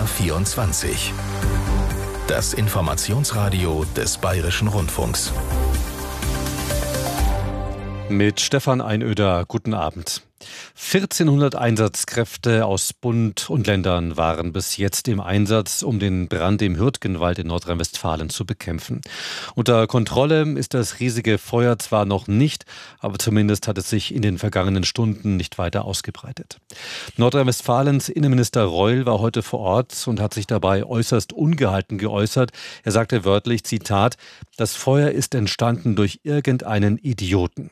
BR24. Das Informationsradio des Bayerischen Rundfunks. Mit Stefan Einöder, guten Abend. 1400 Einsatzkräfte aus Bund und Ländern waren bis jetzt im Einsatz, um den Brand im Hürtgenwald in Nordrhein-Westfalen zu bekämpfen. Unter Kontrolle ist das riesige Feuer zwar noch nicht, aber zumindest hat es sich in den vergangenen Stunden nicht weiter ausgebreitet. Nordrhein-Westfalens Innenminister Reul war heute vor Ort und hat sich dabei äußerst ungehalten geäußert. Er sagte wörtlich, Zitat, das Feuer ist entstanden durch irgendeinen Idioten.